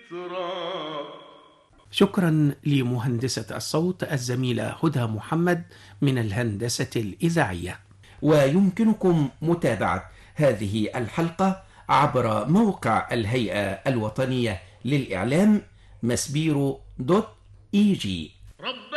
ذكرى. شكرا لمهندسة الصوت الزميلة هدى محمد من الهندسة الإذاعية. ويمكنكم متابعة هذه الحلقة عبر موقع الهيئة الوطنية للإعلام مسبيرو.EG.